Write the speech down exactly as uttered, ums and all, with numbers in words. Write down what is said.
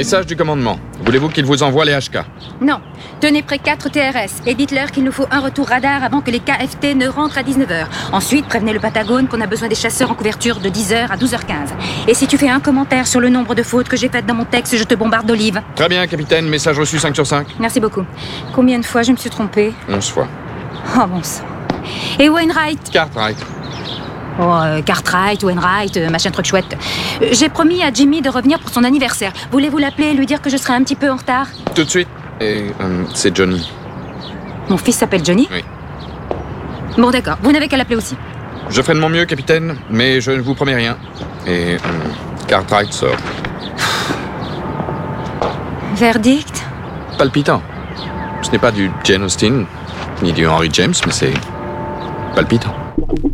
Message du commandement. Voulez-vous qu'il vous envoie les H K? Non. Tenez près quatre T R S et dites-leur qu'il nous faut un retour radar avant que les K F T ne rentrent à dix-neuf heures. Ensuite, prévenez le Patagone qu'on a besoin des chasseurs en couverture de dix heures à douze heures quinze. Et si tu fais un commentaire sur le nombre de fautes que j'ai faites dans mon texte, je te bombarde d'olives. Très bien, capitaine. Message reçu cinq sur cinq. Merci beaucoup. Combien de fois je me suis trompée? onze fois. Oh bon sang. Et Wainwright? Cartwright. Oh, euh, Cartwright, Wainwright, euh, machin truc chouette. Euh, j'ai promis à Jimmy de revenir pour son anniversaire. Voulez-vous l'appeler et lui dire que je serai un petit peu en retard? Tout de suite. Et euh, c'est Johnny. Mon fils s'appelle Johnny? Oui. Bon d'accord, vous n'avez qu'à l'appeler aussi. Je ferai de mon mieux, capitaine, mais je ne vous promets rien. Et euh, Cartwright sort. Verdict? Palpitant. Ce n'est pas du Jane Austen, ni du Henry James, mais c'est palpitant.